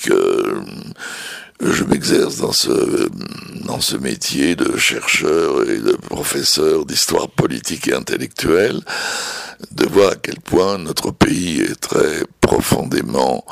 que je m'exerce dans ce métier de chercheur et de professeur d'histoire politique et intellectuelle, de voir à quel point notre pays est très profondément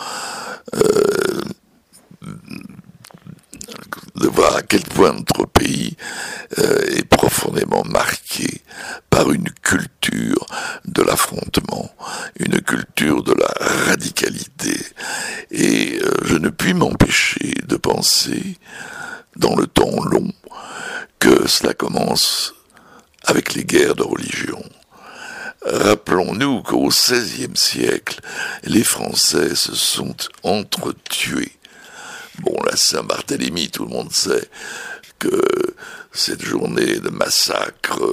de voir à quel point notre pays est profondément marqué par une culture de l'affrontement, une culture de la radicalité. Et je ne puis m'empêcher de penser, dans le temps long, que cela commence avec les guerres de religion. Rappelons-nous qu'au XVIe siècle, les Français se sont entretués. Bon, la Saint-Barthélemy, tout le monde sait que cette journée de massacre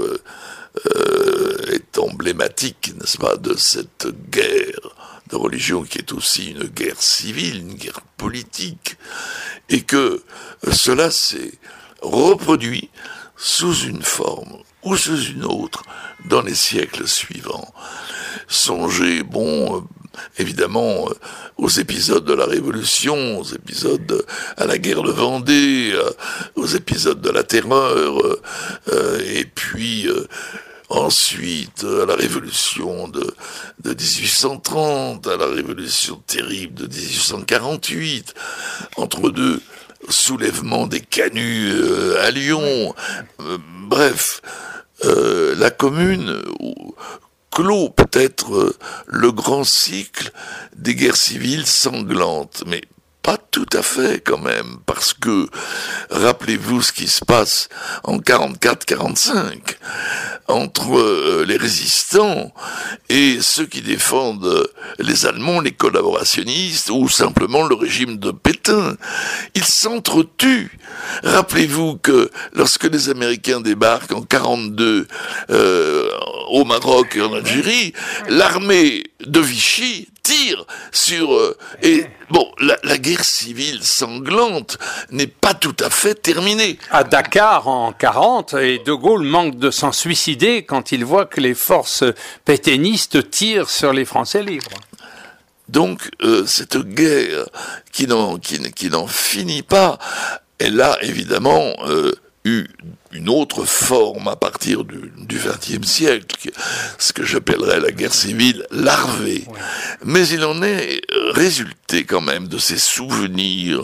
est emblématique, n'est-ce pas, de cette guerre de religion qui est aussi une guerre civile, une guerre politique, et que cela s'est reproduit sous une forme ou sous une autre dans les siècles suivants. Songez, évidemment, aux épisodes de la Révolution, aux épisodes à la guerre de Vendée, aux épisodes de la Terreur, et puis ensuite à la Révolution de 1830, à la Révolution terrible de 1848, entre deux soulèvements des canuts à Lyon. Bref, la Commune clôt peut-être le grand cycle des guerres civiles sanglantes, mais pas tout à fait quand même, parce que rappelez-vous ce qui se passe en 44-45 entre les résistants et ceux qui défendent les Allemands, les collaborationnistes ou simplement le régime de Pétain. Ils s'entretuent. Rappelez-vous que lorsque les Américains débarquent en 42 au Maroc et en Algérie, l'armée de Vichy tire sur la guerre civile sanglante n'est pas tout à fait terminée. À Dakar en 40, et De Gaulle manque de s'en suicider quand il voit que les forces pétainistes tirent sur les Français libres. Donc cette guerre qui n'en finit pas, elle a évidemment eu une autre forme à partir du XXe siècle, ce que j'appellerais la guerre civile larvée. Ouais. Mais il en est résulté quand même de ces souvenirs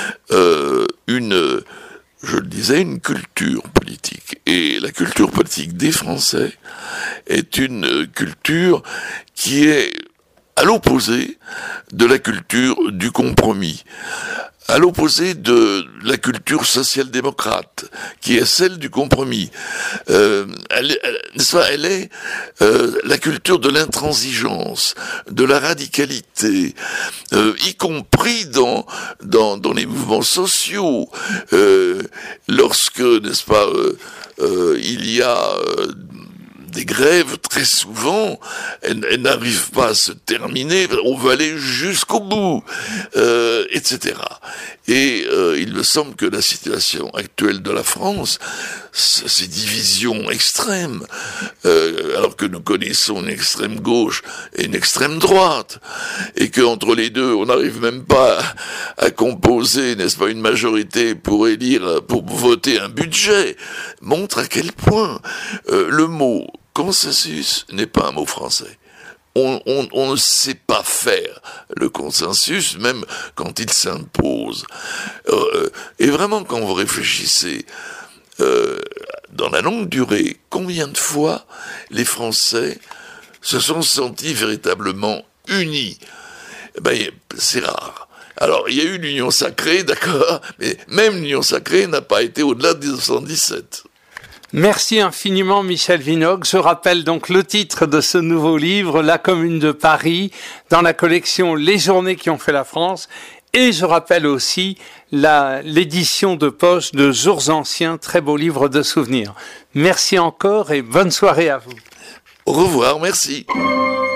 je le disais, une culture politique. Et la culture politique des Français est une culture qui est à l'opposé de la culture du compromis, à l'opposé de la culture social-démocrate, qui est celle du compromis. Elle est la culture de l'intransigeance, de la radicalité, y compris dans les mouvements sociaux. Lorsque, n'est-ce pas, il y a des grèves, très souvent, elles n'arrivent pas à se terminer, on veut aller jusqu'au bout, etc. Et il me semble que la situation actuelle de la France, ces divisions extrêmes, alors que nous connaissons une extrême gauche et une extrême droite, et qu'entre les deux, on n'arrive même pas à composer, n'est-ce pas, une majorité pour voter un budget, montre à quel point le mot consensus n'est pas un mot français. On ne sait pas faire le consensus, même quand il s'impose. Et vraiment, quand vous réfléchissez dans la longue durée, combien de fois les Français se sont sentis véritablement unis? C'est rare. Alors, il y a eu l'union sacrée, d'accord, mais même l'union sacrée n'a pas été au-delà de 1917. Merci infiniment Michel Vinogre. Je rappelle donc le titre de ce nouveau livre, La Commune de Paris, dans la collection Les Journées qui ont fait la France. Et je rappelle aussi l'édition de poche de Jours Anciens, très beau livre de souvenirs. Merci encore et bonne soirée à vous. Au revoir, merci.